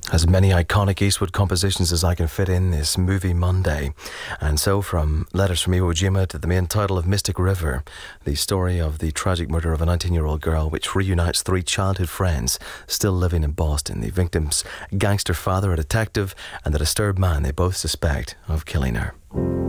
As many iconic Eastwood compositions as I can fit in this movie Monday. And so from Letters from Iwo Jima to the main title of Mystic River, the story of the tragic murder of a 19-year-old girl which reunites three childhood friends still living in Boston. The victim's gangster father, a detective, and the disturbed man they both suspect of killing her.